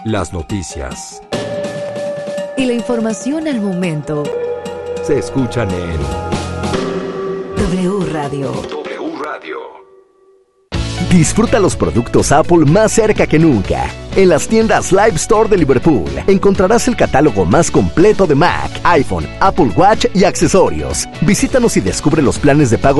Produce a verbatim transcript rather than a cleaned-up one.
Las noticias y la información al momento se escuchan en W Radio. W Radio. Disfruta los productos Apple más cerca que nunca. En las tiendas Live Store de Liverpool encontrarás el catálogo más completo de Mac, iPhone, Apple Watch y accesorios. Visítanos y descubre los planes de pago